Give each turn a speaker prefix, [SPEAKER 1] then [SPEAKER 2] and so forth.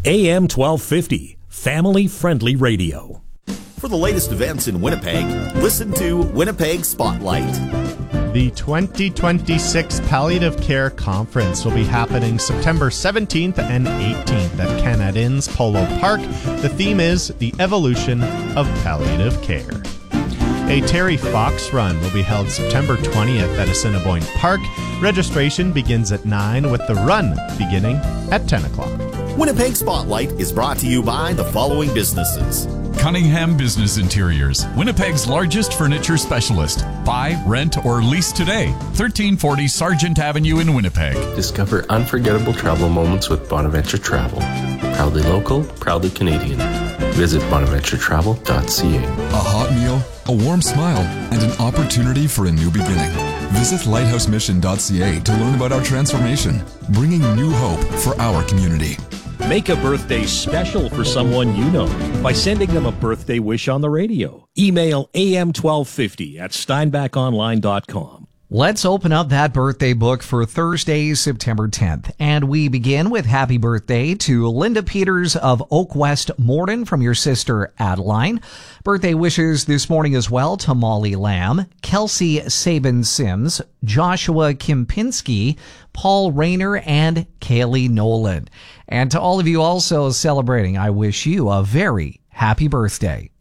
[SPEAKER 1] AM 1250, family-friendly radio.
[SPEAKER 2] For the latest events in Winnipeg, listen to Winnipeg Spotlight.
[SPEAKER 3] The 2026 Palliative Care Conference will be happening September 17th and 18th at Canada Inn's Polo Park. The theme is The Evolution of Palliative Care. A Terry Fox Run will be held September 20th at Assiniboine Park. Registration begins at 9 with the run beginning at 10 o'clock.
[SPEAKER 2] Winnipeg Spotlight is brought to you by the following businesses.
[SPEAKER 4] Cunningham Business Interiors, Winnipeg's largest furniture specialist. Buy, rent, or lease today. 1340 Sargent Avenue in Winnipeg.
[SPEAKER 5] Discover unforgettable travel moments with Bonaventure Travel. Proudly local, proudly Canadian. Visit bonaventuretravel.ca.
[SPEAKER 6] A hot meal, a warm smile, and an opportunity for a new beginning. Visit lighthousemission.ca to learn about our transformation, bringing new hope for our community.
[SPEAKER 1] Make a birthday special for someone you know by sending them a birthday wish on the radio. Email am1250@steinbachonline.com.
[SPEAKER 7] Let's open up that birthday book for Thursday, September 10th. And we begin with happy birthday to Linda Peters of Oak West Morden from your sister Adeline. Birthday wishes this morning as well to Molly Lamb, Kelsey Sabin Sims, Joshua Kempinski, Paul Rayner, and Kaylee Nolan. And to all of you also celebrating, I wish you a very happy birthday.